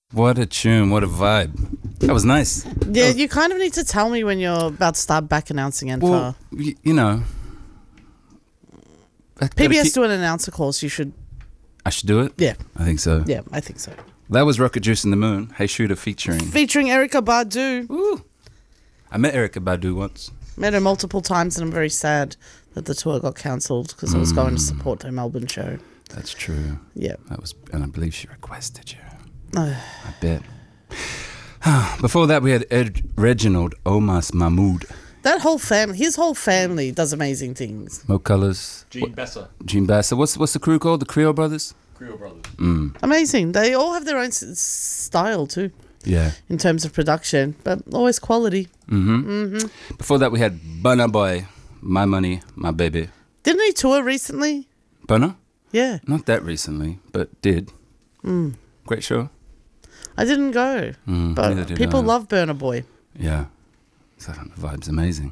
What a tune. What a vibe. That was nice. Yeah, you kind of need to tell me when you're about to start back announcing Enfa. Well, you know. PBS do an announcer course. You should. I should do it? Yeah. I think so. Yeah, I think so. That was Rocket Juice in the Moon. Hey Shooter featuring Erykah Badu. Ooh. I met Erykah Badu once. Met her multiple times, and I'm very sad that the tour got cancelled because I was going to support her Melbourne show. That's true. Yeah. And I believe she requested you. I bet. Before that, we had Reginald Omas Mahmood. That whole family, his whole family does amazing things. Mo Colors. Gene Bessa. Gene Bessa. What's the crew called? The Creole Brothers? Creole Brothers. Amazing. They all have their own style too. Yeah. In terms of production, but always quality. Before that, we had Burna Boy, My Money, My Baby. Didn't he tour recently? Burna? Yeah. Not that recently, but did. Great show. I didn't go, but people love Burna Boy. Yeah. So the vibe's amazing.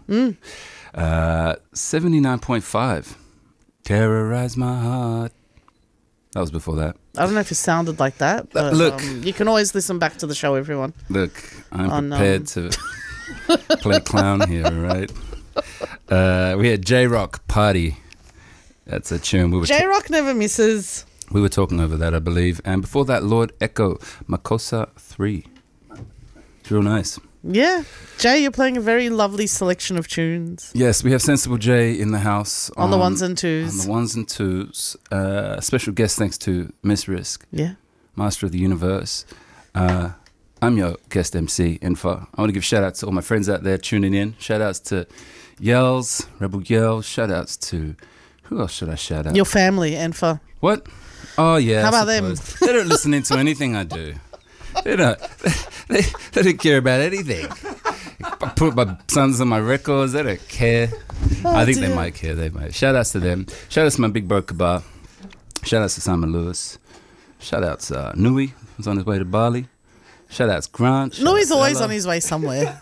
79.5. Terrorize My Heart. That was before that. I don't know if it sounded like that, but Look. you can always listen back to the show, everyone. Look, I'm prepared to play clown here, right? We had J-Rock, Party. That's a tune. J-Rock never misses. We were talking over that, I believe. And before that, Lord Echo, Makosa 3. It's real nice. Yeah. Jay, you're playing a very lovely selection of tunes. Yes, we have Sensible J in the house. On the ones and twos. On the ones and twos. Special guest thanks to Miss Risk. Yeah. Master of the Universe. I'm your guest MC, Enfa. I want to give shout outs to all my friends out there tuning in. Shout outs to Yells, Rebel Yells. Shout outs to... Who else should I shout out? Your family, Enfa. What? Oh, yeah. How about them? They don't listen into anything I do. They don't care about anything. I put my sons on my records. They don't care. I think they might care. They might. Shout outs to them. Shout outs to my big bro Kabar. Shout outs to Simon Lewis. Shout outs Nui, who's on his way to Bali. Shout outs Grant. Nui's always on his way somewhere.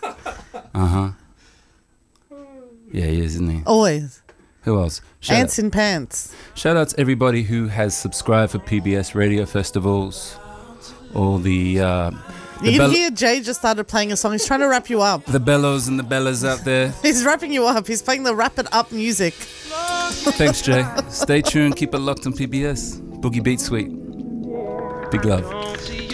Yeah, he is, isn't he? Always. Who else? Ants in pants. Shout out to everybody who has subscribed for PBS radio festivals. All the You can hear Jay just started playing a song. He's trying to wrap you up. the bellows and the bellas out there. He's wrapping you up. He's playing the wrap it up music. Thanks, Jay. Stay tuned. Keep it locked on PBS. Boogie Beat Suite. Big love.